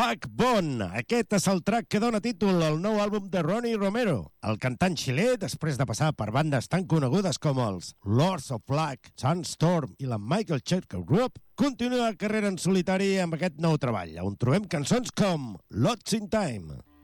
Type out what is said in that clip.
Backbone. Aquest és el track que dona títol al nou àlbum de Ronnie Romero. El cantant xilè, després de passar per bandes tan conegudes com els Lords of Black, Sunstorm i la Michael Checker Group, continua carrera en solitari amb aquest nou treball, on trobem cançons com Lots in Time.